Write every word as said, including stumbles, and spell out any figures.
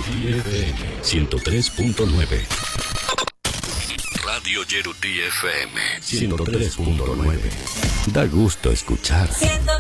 F M ciento tres punto nueve. Radio Yerutí F M ciento tres punto nueve. Da gusto escuchar.